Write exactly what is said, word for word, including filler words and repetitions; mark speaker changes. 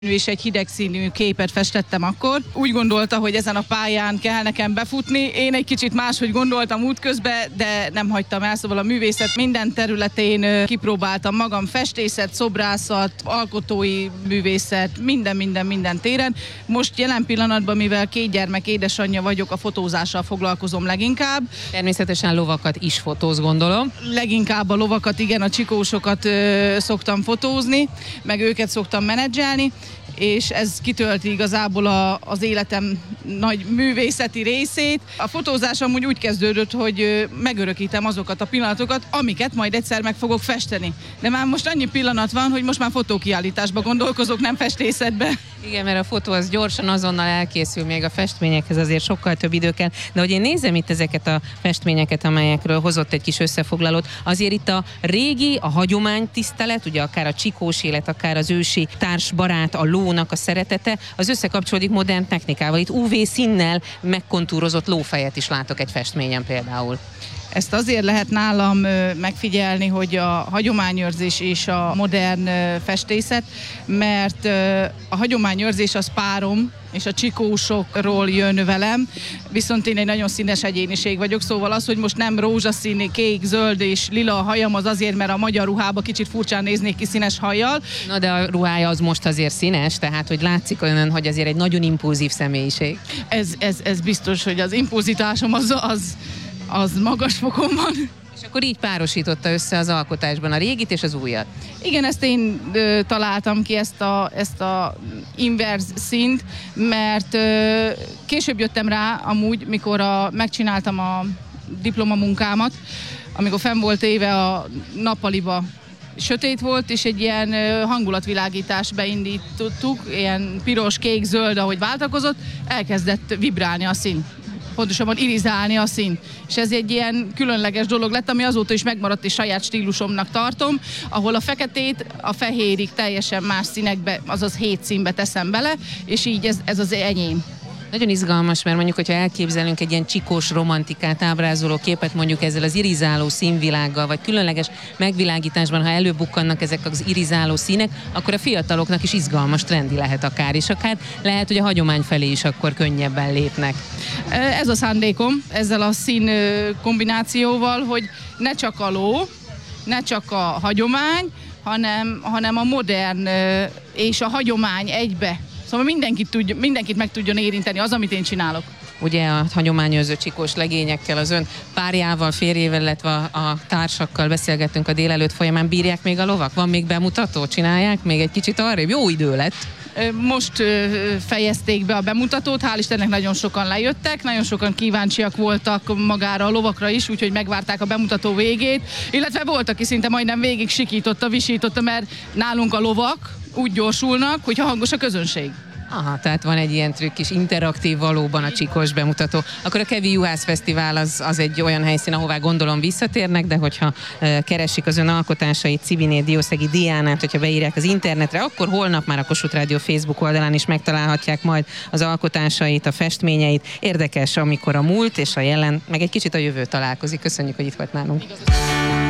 Speaker 1: és egy hideg színű képet festettem akkor. Úgy gondolta, hogy ezen a pályán kell nekem befutni. Én egy kicsit máshogy gondoltam útközben, de nem hagytam el, szóval a művészet minden területén kipróbáltam magam, festészet, szobrászat, alkotói művészet, minden, minden, minden téren. Most jelen pillanatban, mivel két gyermek édesanyja vagyok, a fotózással foglalkozom leginkább.
Speaker 2: Természetesen lovakat is fotóz, gondolom.
Speaker 1: Leginkább a lovakat, igen, a csikósokat ö, szoktam fotózni, meg őket szoktam menedzselni, és ez kitölti igazából a, az életem nagy művészeti részét. A fotózás amúgy úgy kezdődött, hogy megörökítem azokat a pillanatokat, amiket majd egyszer meg fogok festeni. De már most annyi pillanat van, hogy most már fotókiállításba gondolkozok, nem festészetbe.
Speaker 2: Igen, mert a fotó az gyorsan azonnal elkészül, még a festményekhez azért sokkal több idő kell. De hogy én nézem itt ezeket a festményeket, amelyekről hozott egy kis összefoglalót, azért itt a régi, a hagyománytisztelet, ugye akár a csikós élet, akár az ősi társbarát, a lónak a szeretete, az összekapcsolódik modern technikával. Itt ú vé színnel megkontúrozott lófejet is látok egy festményen például.
Speaker 1: Ezt azért lehet nálam megfigyelni, hogy a hagyományőrzés és a modern festészet, mert a hagyományőrzés az párom, és a csikósokról jön velem, viszont én egy nagyon színes egyéniség vagyok, szóval az, hogy most nem rózsaszín, kék, zöld és lila a hajam, az azért, mert a magyar ruhába kicsit furcsán néznék ki színes hajjal.
Speaker 2: Na de a ruhája az most azért színes, tehát hogy látszik önön, hogy azért egy nagyon impulzív személyiség.
Speaker 1: Ez, ez, ez biztos, hogy az impulzitásom az, az, az magas fokon van.
Speaker 2: És akkor így párosította össze az alkotásban a régit és az újat.
Speaker 1: Igen, ezt én ö, találtam ki, ezt a, ezt a inverz színt, mert ö, később jöttem rá amúgy, mikor a, megcsináltam a diplomamunkámat, amikor fenn volt éve a nappaliba, sötét volt, és egy ilyen hangulatvilágítást beindítottuk, ilyen piros, kék, zöld, ahogy váltakozott, elkezdett vibrálni a szín. Pontosabban irizálni a szín. És ez egy ilyen különleges dolog lett, ami azóta is megmaradt, és saját stílusomnak tartom, ahol a feketét a fehérig teljesen más színekbe, azaz hét színbe teszem bele, és így ez, ez az enyém.
Speaker 2: Nagyon izgalmas, mert mondjuk, hogyha elképzelünk egy ilyen csikós romantikát ábrázoló képet, mondjuk ezzel az irizáló színvilággal, vagy különleges megvilágításban, ha előbukkannak ezek az irizáló színek, akkor a fiataloknak is izgalmas, trendi lehet akár, és akár lehet, hogy a hagyomány felé is akkor könnyebben lépnek.
Speaker 1: Ez a szándékom, ezzel a szín kombinációval, hogy ne csak a ló, ne csak a hagyomány, hanem, hanem a modern és a hagyomány egybe. Szóval mindenkit, tudj, mindenkit meg tudjon érinteni az, amit én csinálok.
Speaker 2: Ugye a hagyományőrző csikós legényekkel, az ön párjával, férjével, illetve a, a társakkal beszélgettünk a délelőtt folyamán. Bírják még a lovak? Van még bemutató? Csinálják még egy kicsit arrébb? Jó idő lett.
Speaker 1: Most fejezték be a bemutatót, hál' Istennek nagyon sokan lejöttek, nagyon sokan kíváncsiak voltak magára a lovakra is, úgyhogy megvárták a bemutató végét, illetve volt, aki szinte majdnem végig sikította, visította, mert nálunk a lovak úgy gyorsulnak, hogyha hangos a közönség.
Speaker 2: Aha, tehát van egy ilyen trükk is, interaktív valóban a csikós bemutató. Akkor a Kevi Juhász Fesztivál az, az egy olyan helyszín, ahová gondolom visszatérnek, de hogyha e, keresik az ön alkotásait, Civiné Diószegi Diánát, hogyha beírják az internetre, akkor holnap már a Kossuth Rádió Facebook oldalán is megtalálhatják majd az alkotásait, a festményeit. Érdekes, amikor a múlt és a jelen, meg egy kicsit a jövő találkozik. Köszönjük, hogy itt volt nálunk.